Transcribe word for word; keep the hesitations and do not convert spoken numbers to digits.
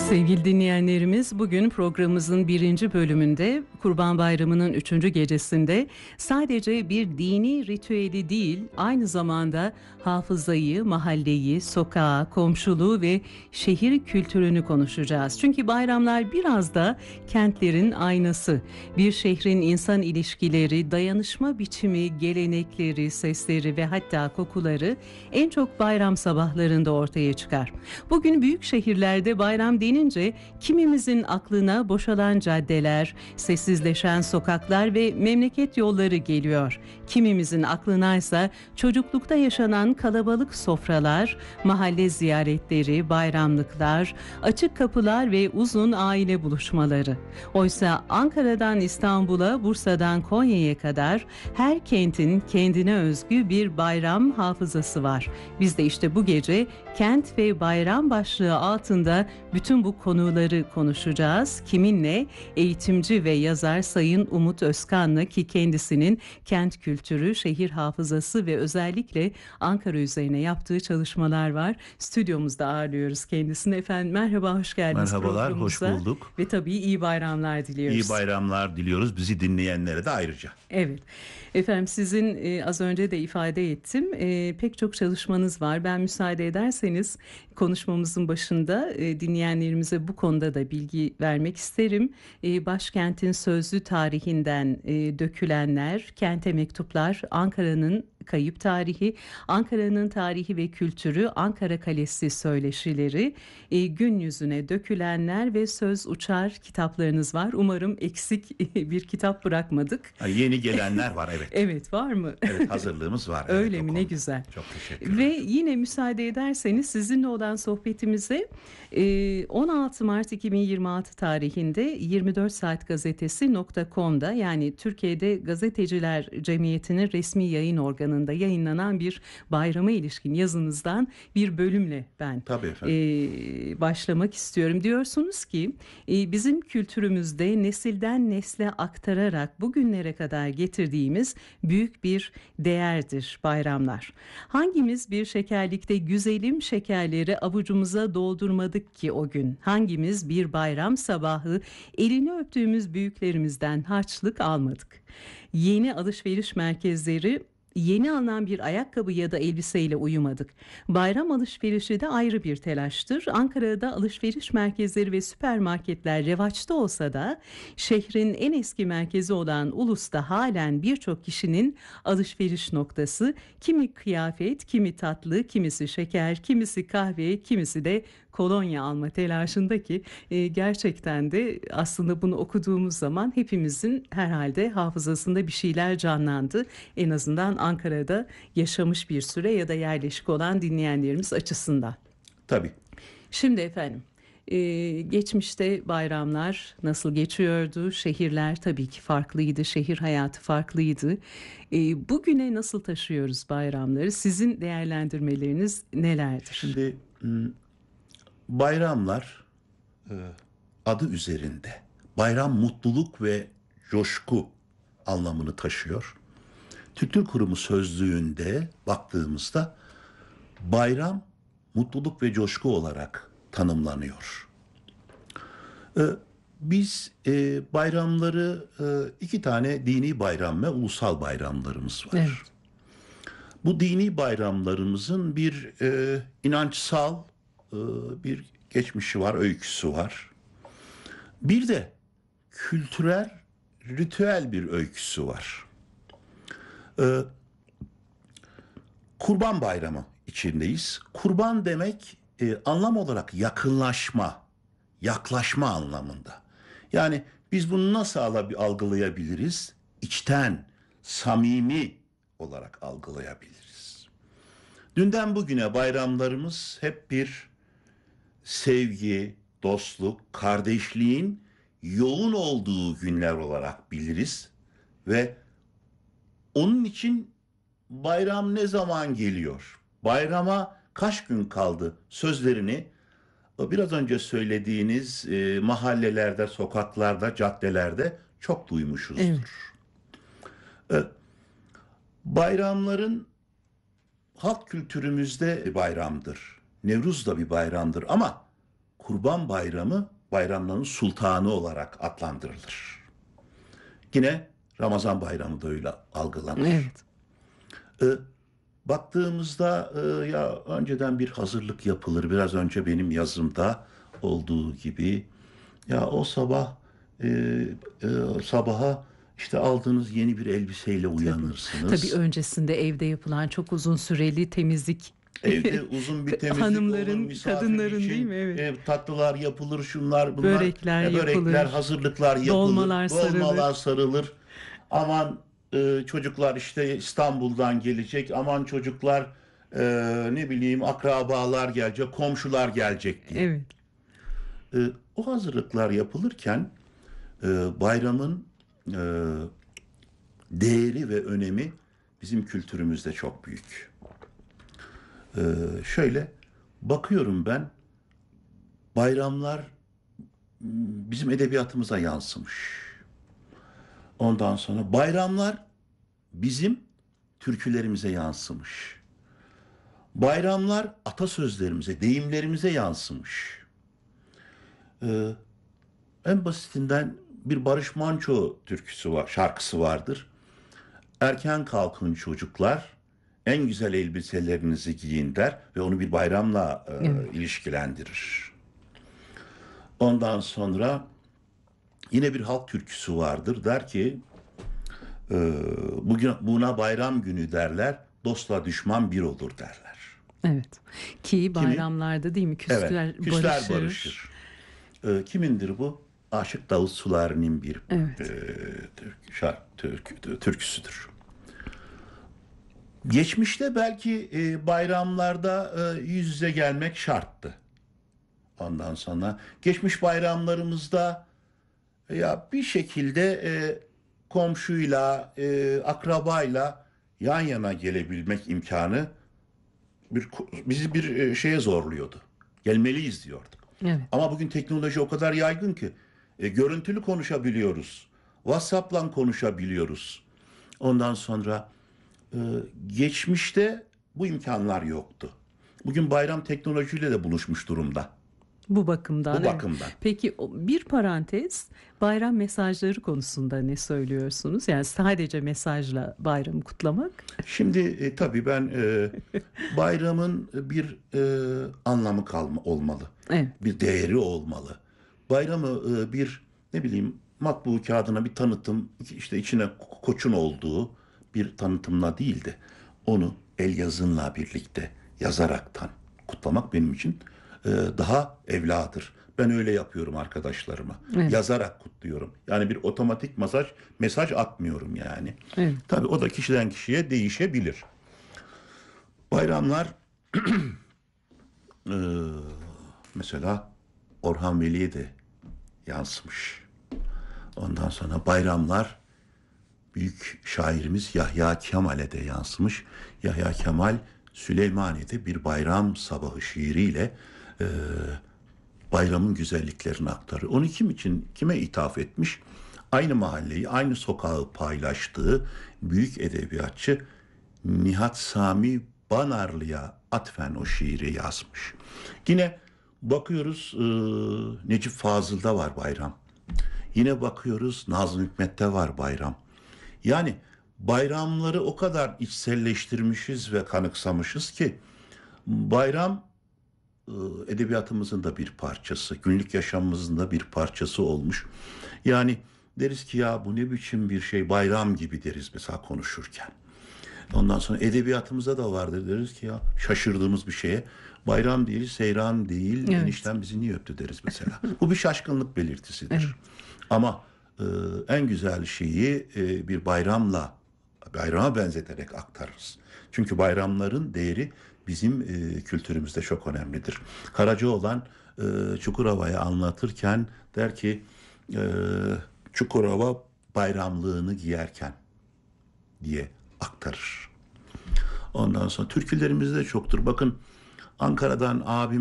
Sevgili dinleyenlerimiz, bugün programımızın birinci bölümünde Kurban Bayramı'nın üçüncü gecesinde sadece bir dini ritüeli değil, aynı zamanda hafızayı, mahalleyi, sokağı, komşuluğu ve şehir kültürünü konuşacağız. Çünkü bayramlar biraz da kentlerin aynası. Bir şehrin insan ilişkileri, dayanışma biçimi, gelenekleri, sesleri ve hatta kokuları en çok bayram sabahlarında ortaya çıkar. Bugün büyük şehirlerde bayram denince kimimizin aklına boşalan caddeler, sessizleşen sokaklar ve memleket yolları geliyor. Kimimizin aklına ise çocuklukta yaşanan kalabalık sofralar, mahalle ziyaretleri, bayramlıklar, açık kapılar ve uzun aile buluşmaları. Oysa Ankara'dan İstanbul'a, Bursa'dan Konya'ya kadar her kentin kendine özgü bir bayram hafızası var. Biz de işte bu gece kent ve bayram başlığı altında bütün bu konuları konuşacağız. Kiminle? Eğitimci ve yazar Sayın Umut Özkan'la, ki kendisinin kent kültürü, şehir hafızası ve özellikle Ankara üzerine yaptığı çalışmalar var. Stüdyomuzda ağırlıyoruz kendisini. Efendim merhaba, hoş geldiniz. Merhabalar, hoş bulduk. Ve tabii iyi bayramlar diliyoruz. İyi bayramlar diliyoruz bizi dinleyenlere de ayrıca. Evet. Efendim sizin e, az önce de ifade ettim. E, pek çok çalışmanız var. Ben müsaade ederseniz konuşmamızın başında e, dinleyenlerimize bu konuda da bilgi vermek isterim. E, başkentin sözlü tarihinden e, dökülenler, kente mektuplar, Ankara'nın kayıp tarihi, Ankara'nın tarihi ve kültürü, Ankara Kalesi söyleşileri, e, gün yüzüne dökülenler ve söz uçar kitaplarınız var. Umarım eksik bir kitap bırakmadık. Ha, yeni gelenler var, evet. Evet, var mı? Evet, hazırlığımız var. Öyle evet, mi? Ne güzel. Çok teşekkür ederim. Ve yine müsaade ederseniz sizinle olan sohbetimize on altı Mart iki bin yirmi altı tarihinde yirmi dört saat gazetesi nokta com'da, yani Türkiye'de Gazeteciler Cemiyeti'nin resmi yayın organında yayınlanan bir bayrama ilişkin yazınızdan bir bölümle ben Tabii efendim. e, başlamak istiyorum. Diyorsunuz ki e, bizim kültürümüzde nesilden nesle aktararak bugünlere kadar getirdiğimiz büyük bir değerdir bayramlar. Hangimiz bir şekerlikte güzelim şekerleri avucumuza doldurmadık ki o gün? Hangimiz bir bayram sabahı elini öptüğümüz büyüklerimizden harçlık almadık? Yeni alışveriş merkezleri, yeni alınan bir ayakkabı ya da elbiseyle uyumadık. Bayram alışverişi de ayrı bir telaştır. Ankara'da alışveriş merkezleri ve süpermarketler revaçta olsa da şehrin en eski merkezi olan Ulus'ta halen birçok kişinin alışveriş noktası. Kimi kıyafet, kimi tatlı, kimisi şeker, kimisi kahve, kimisi de kolonya alma telaşındaki e, gerçekten de aslında bunu okuduğumuz zaman hepimizin herhalde hafızasında bir şeyler canlandı. En azından Ankara'da yaşamış bir süre ya da yerleşik olan dinleyenlerimiz açısından. Tabii. Şimdi efendim, Ee, geçmişte bayramlar nasıl geçiyordu? Şehirler tabii ki farklıydı, şehir hayatı farklıydı. Ee, bugüne nasıl taşıyoruz bayramları? Sizin değerlendirmeleriniz nelerdir? Şimdi bayramlar adı üzerinde bayram mutluluk ve coşku anlamını taşıyor. Türk Dil Kurumu sözlüğünde baktığımızda bayram mutluluk ve coşku olarak tanımlanıyor. Ee, biz e, bayramları e, iki tane dini bayram ve ulusal bayramlarımız var. Evet. Bu dini bayramlarımızın bir e, inançsal e, bir geçmişi var, öyküsü var. Bir de kültürel, ritüel bir öyküsü var. Ee, Kurban Bayramı içindeyiz. Kurban demek e, anlam olarak yakınlaşma, yaklaşma anlamında. Yani biz bunu nasıl algılayabiliriz? İçten, samimi olarak algılayabiliriz. Dünden bugüne bayramlarımız hep bir sevgi, dostluk, kardeşliğin yoğun olduğu günler olarak biliriz ve onun için bayram ne zaman geliyor? Bayrama kaç gün kaldı? Sözlerini biraz önce söylediğiniz e, mahallelerde, sokaklarda, caddelerde çok duymuşuzdur. Evet. E, bayramların halk kültürümüzde bayramdır. Nevruz da bir bayramdır ama Kurban Bayramı bayramların sultanı olarak adlandırılır. Yine Ramazan Bayramı da öyle algılanır. Evet. E, baktığımızda e, ya önceden bir hazırlık yapılır. Biraz önce benim yazımda olduğu gibi. Ya o sabah e, e, sabaha işte aldığınız yeni bir elbiseyle uyanırsınız. Tabii öncesinde evde yapılan çok uzun süreli temizlik. Evde uzun bir temizlik Hanımların, olur, misafir kadınların için değil mi? Evet. e, tatlılar yapılır, şunlar bunlar. Börekler E, börekler, yapılır. hazırlıklar yapılır. Dolmalar sarılır. Dolmalar sarılır. Aman e, çocuklar işte İstanbul'dan gelecek. Aman çocuklar e, ne bileyim akrabalar gelecek, komşular gelecek diye. Evet. E, o hazırlıklar yapılırken e, bayramın e, değeri ve önemi bizim kültürümüzde çok büyük. Ee, şöyle bakıyorum ben, bayramlar bizim edebiyatımıza yansımış. Ondan sonra bayramlar bizim türkülerimize yansımış. Bayramlar atasözlerimize, deyimlerimize yansımış. Ee, en basitinden bir Barış Manço türküsü var, şarkısı vardır. Erken kalkın çocuklar, en güzel elbiselerinizi giyin der ve onu bir bayramla e, Evet. ilişkilendirir. Ondan sonra yine bir halk türküsü vardır. Der ki e, bugün buna bayram günü derler, dostla düşman bir olur derler. Evet. Ki bayramlarda değil mi? Küsler, Evet, küsler barışır. barışır. E, kimindir bu? Aşık Davut Suları'nın bir Evet. e, türkü, şarkı, türkü, türküsüdür. Geçmişte belki e, bayramlarda e, yüz yüze gelmek şarttı. Ondan sonra geçmiş bayramlarımızda e, ya bir şekilde e, komşuyla, e, akrabayla yan yana gelebilmek imkanı bir bizi bir e, şeye zorluyordu. Gelmeliyiz diyorduk. Evet. Ama bugün teknoloji o kadar yaygın ki e, görüntülü konuşabiliyoruz. WhatsApp'la konuşabiliyoruz. Ondan sonra Ee, geçmişte bu imkanlar yoktu. Bugün bayram teknolojiyle de buluşmuş durumda. Bu bakımdan. Bu evet. bakımdan. Peki o- bir parantez, bayram mesajları konusunda ne söylüyorsunuz? Yani sadece mesajla bayramı kutlamak. Şimdi e, tabii ben e, bayramın bir e, anlamı kalma olmalı. Evet. Bir değeri olmalı. Bayramı e, bir ne bileyim matbuu kağıdına bir tanıtım, işte içine ko- koçun olduğu bir tanıtımla değil de onu el yazınla birlikte yazaraktan kutlamak benim için e, daha evladır. Ben öyle yapıyorum arkadaşlarıma. Evet. Yazarak kutluyorum. Yani bir otomatik mesaj mesaj atmıyorum yani. Evet. Tabii o da kişiden kişiye değişebilir. Bayramlar e, mesela Orhan Veli'ye de yansımış. Ondan sonra bayramlar büyük şairimiz Yahya Kemal'e de yansımış. Yahya Kemal Süleymaniye'de bir bayram sabahı şiiriyle e, bayramın güzelliklerini aktarıyor. Onu kim için, kime ithaf etmiş? Aynı mahalleyi, aynı sokağı paylaştığı büyük edebiyatçı Nihat Sami Banarlı'ya atfen o şiiri yazmış. Yine bakıyoruz e, Necip Fazıl'da var bayram. Yine bakıyoruz Nazım Hikmet'te var bayram. Yani bayramları o kadar içselleştirmişiz ve kanıksamışız ki bayram e, edebiyatımızın da bir parçası, günlük yaşamımızın da bir parçası olmuş. Yani deriz ki ya bu ne biçim bir şey, bayram gibi deriz mesela konuşurken. Ondan sonra edebiyatımızda da vardır, deriz ki ya şaşırdığımız bir şeye bayram değil, seyran değil, Evet. enişten bizi niye öptü deriz mesela. Bu bir şaşkınlık belirtisidir. Evet. Ama e, en güzel şeyi e, bir bayramla, bayrama benzeterek aktarırız. Çünkü bayramların değeri bizim e, kültürümüzde çok önemlidir. Karacaoğlan e, Çukurova'yı anlatırken der ki e, Çukurova bayramlığını giyerken diye aktarır. Ondan sonra türkülerimizde çoktur. Bakın Ankara'dan abim